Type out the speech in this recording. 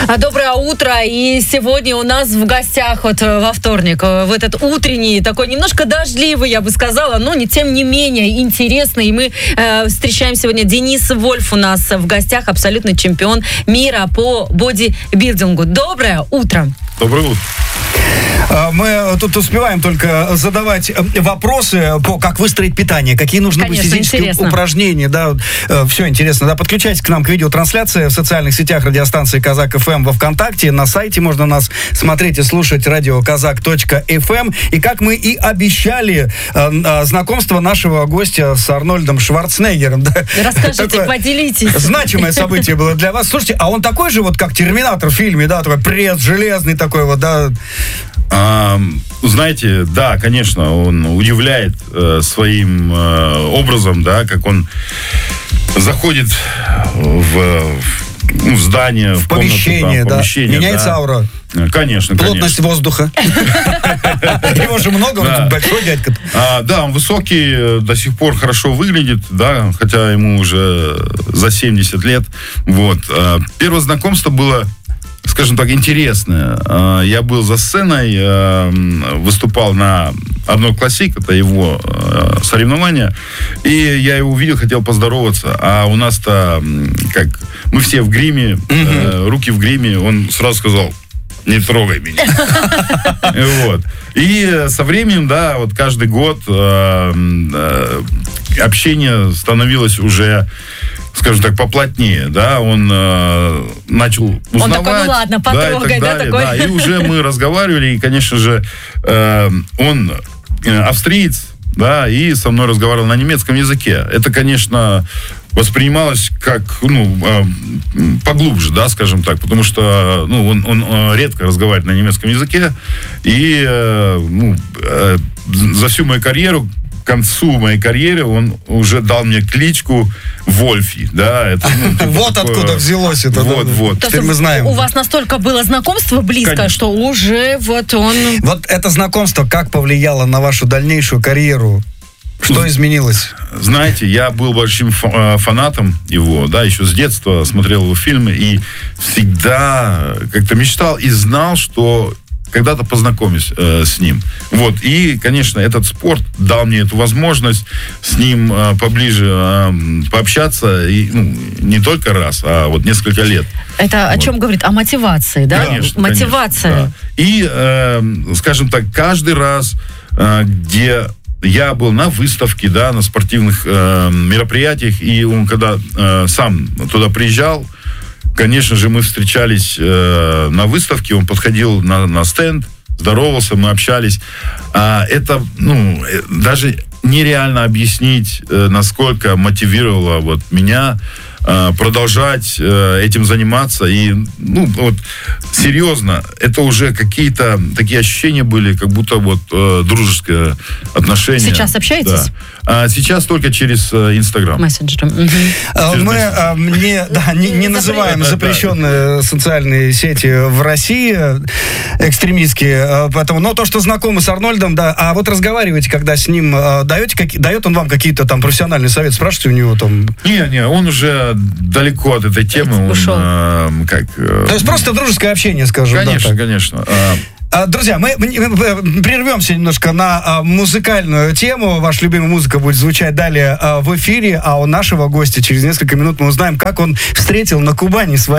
Доброе утро. И сегодня у нас в гостях во вторник, в этот утренний, такой немножко дождливый, я бы сказала, но тем не менее интересный. И мы встречаем сегодня Денис Вольф у нас в гостях, абсолютный чемпион мира по бодибилдингу. Доброе утро. Доброе утро. Мы тут успеваем только задавать вопросы по как выстроить питание, какие нужны будут физические упражнения. Да, все интересно. Да, подключайтесь к нам к видеотрансляции в социальных сетях радиостанции Казак ФМ во ВКонтакте. На сайте можно нас смотреть и слушать радиоказак.фм. И как мы и обещали, знакомство нашего гостя с Арнольдом Шварценеггером. Да. Расскажите, поделитесь. Значимое событие было для вас. Слушайте, а он такой же, вот как Терминатор в фильме, да, такой пресс железный такой вот, да. Знаете, да, конечно, он удивляет своим образом, да, как он заходит в здание, в помещение, комнату, да, меняется аура. Конечно, плотность воздуха. Его же много, он большой дядька. Да, он высокий, до сих пор хорошо выглядит, да, хотя ему уже за 70 лет. Вот. Первое знакомство было, скажем так, интересное. Я был за сценой, выступал на Арнольд Классик, это его соревнование, и я его увидел, хотел поздороваться, а у нас-то, как, мы все в гриме, руки в гриме, он сразу сказал: не трогай меня. Вот. И со временем, да, вот каждый год общение становилось уже, скажем так, поплотнее, да, он начал узнавать. Он такой, ну ладно, потрогай, да, такой? Да, и уже мы разговаривали, и, конечно же, он австриец, да, и со мной разговаривал на немецком языке. Это, конечно, воспринималось как, поглубже, да, скажем так, потому что, он редко разговаривает на немецком языке, и, за всю мою карьеру, к концу моей карьеры он уже дал мне кличку Вольфи, да, это, вот такое, откуда взялось это. Вот. Теперь мы знаем. У вас настолько было знакомство близко, конечно, что уже вот он... Вот это знакомство как повлияло на вашу дальнейшую карьеру? Что изменилось? Знаете, я был большим фанатом его, да, еще с детства смотрел его фильмы и всегда как-то мечтал и знал, что когда-то познакомюсь с ним. Вот. И, конечно, этот спорт дал мне эту возможность с ним поближе пообщаться. И, не только раз, а вот несколько лет. Это о чем говорит? О мотивации, да? Конечно. Мотивация. Конечно, да. И, скажем так, каждый раз, где я был на выставке, да, на спортивных мероприятиях, и он, когда сам туда приезжал, конечно же, мы встречались на выставке, он подходил на стенд, здоровался, мы общались. Это, даже нереально объяснить, насколько мотивировало вот меня продолжать этим заниматься. И, серьезно, это уже какие-то такие ощущения были, как будто вот дружеское отношение. Сейчас общаетесь? Да. Сейчас только через Инстаграм. Мессенджером. Мы не называем запрещенные социальные сети в России экстремистские, поэтому, но то, что знакомы с Арнольдом, да, а вот разговариваете, когда с ним, дает он вам какие-то там профессиональные советы, спрашиваете у него там? Не, он уже далеко от этой темы. То есть просто дружеское общение, скажем. Конечно, да, конечно. Друзья, мы прервемся немножко на музыкальную тему. Ваша любимая музыка будет звучать далее в эфире, а у нашего гостя через несколько минут мы узнаем, как он встретил на Кубани свои